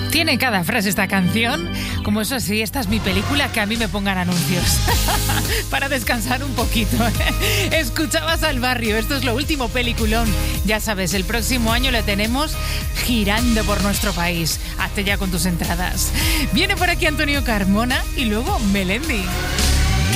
Tiene cada frase esta canción, como eso sí, esta es mi película, que a mí me pongan anuncios para descansar un poquito. Escuchabas al Barrio, esto es lo último peliculón. Ya sabes, el próximo año la tenemos girando por nuestro país. Hazte ya con tus entradas. Viene por aquí Antonio Carmona y luego Melendi.